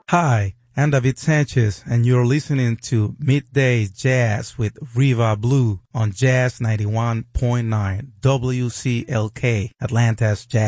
Hi, I'm David Sanchez, and you're listening to Midday Jazz with Riva Blue on Jazz 91.9 WCLK, Atlanta's Jazz